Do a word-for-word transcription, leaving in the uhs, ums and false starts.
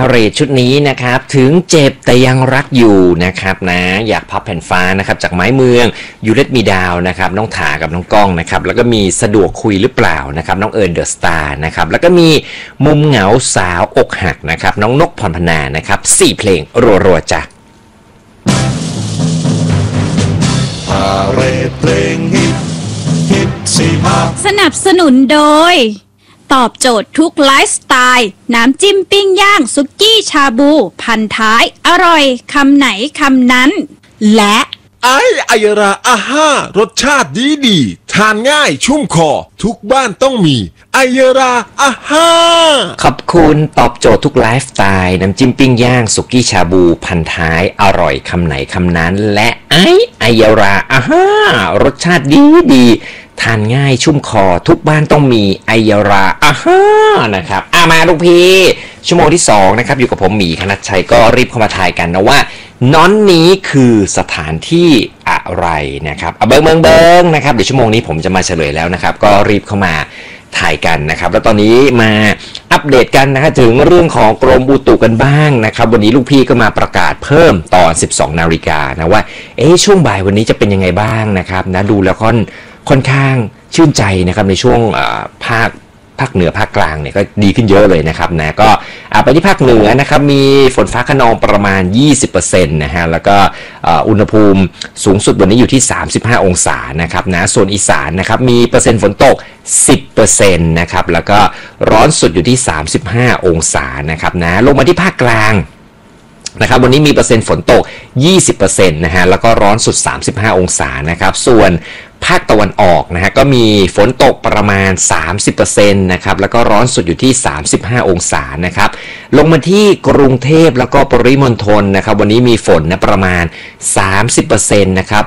เรทชุดนี้นะครับถึงเจ็บแต่ยังรักอยู่นะครับนะอยากพับแผ่นฟ้านะครับจากไม้เมืองยูเลตมีดาวนะครับน้องถากับน้องก้องนะครับแล้วก็มีสะดวกคุยหรือเปล่านะครับน้องเอิญเดอะสตาร์นะครับแล้วก็มีมุมเหงาสาวอกหักนะครับน้องนกพรพนานะครับสี่เพลงรัวๆจ้ะพาเรทเพลงฮิตฮิตสี่ภาคสนับสนุนโดยตอบโจทย์ทุกไลฟ์สไตล์น้ำจิ้มปิ้งย่างซุกี้ชาบูพันท้ายอร่อยคำไหนคำนั้นและไอไอยราอาห้ารสชาติดีดีทานง่ายชุ่มคอทุกบ้านต้องมีไอยราอาห้าขอบคุณตอบโจทย์ทุกไลฟ์สไตล์น้ำจิ้มปิ้งย่างสุกี้ชาบูพันท้ายอร่อยคำไหนคำนั้นและไอไอยราอาห้ารสชาติดีดีทานง่ายชุ่มคอทุกบ้านต้องมีไอยราอาห้านะครับอามาลูกพี่ชั่วโมงที่สองนะครับอยู่กับผมหมีคณัชชัยก็รีบเข้ามาทายกันนะว่าน้อนนี้คือสถานที่อะไรนะครับเอาเบิ้งเบิ้งเบิ้งนะครับเดี๋ยวชั่วโมงนี้ผมจะมาเฉลยแล้วนะครับก็รีบเข้ามาถ่ายกันนะครับแล้วตอนนี้มาอัปเดตกันนะครับถึงเรื่องของกรมอุตุกันบ้างนะครับวันนี้ลูกพี่ก็มาประกาศเพิ่มตอน สิบสองนาฬิกานะว่าเอ๊ะช่วงบ่ายวันนี้จะเป็นยังไงบ้างนะครับนะดูแล้วค่อนค่อนข้างชื่นใจนะครับในช่วงภาคภาคเหนือภาคกลางเนี่ยก็ดีขึ้นเยอะเลยนะครับนะก็ไปที่ภาคเหนือนะครับมีฝนฟ้าคะนองประมาณ ยี่สิบเปอร์เซ็นต์ นะฮะแล้วก็อุณหภูมิสูงสุดวันนี้อยู่ที่สามสิบห้าองศานะครับนะส่วนอีสานนะครับมีเปอร์เซ็นต์ฝนตก สิบเปอร์เซ็นต์ นะครับแล้วก็ร้อนสุดอยู่ที่สามสิบห้าองศานะครับนะลงมาที่ภาคกลางนะครับวันนี้มีเปอร์เซ็นต์ฝนตก ยี่สิบเปอร์เซ็นต์ นะฮะแล้วก็ร้อนสุดสามสิบห้าองศานะครับส่วนภาคตะวันออกนะฮะก็มีฝนตกประมาณ สามสิบเปอร์เซ็นต์ นะครับแล้วก็ร้อนสุดอยู่ที่สามสิบห้าองศานะครับลงมาที่กรุงเทพแล้วก็ปริมณฑลนะครับวันนี้มีฝนนะประมาณ สามสิบเปอร์เซ็นต์ นะครับ